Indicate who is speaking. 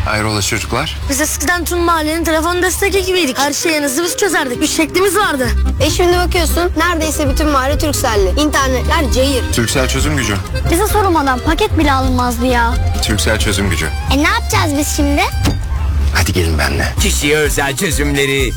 Speaker 1: Hayrola çocuklar?
Speaker 2: Biz eskiden tüm mahallenin telefon destek ekibiydik. Her şeyi biz çözerdik. Bir şeklimiz vardı.
Speaker 3: Şimdi bakıyorsun neredeyse bütün mahalle Turkcell'li. İnternetler cayır.
Speaker 1: Türksel çözüm gücü.
Speaker 4: Bize sormadan paket bile alınmazdı ya.
Speaker 1: Türksel çözüm gücü.
Speaker 4: Ne yapacağız biz şimdi?
Speaker 1: Hadi gelin benimle.
Speaker 5: Kişiye özel çözümleri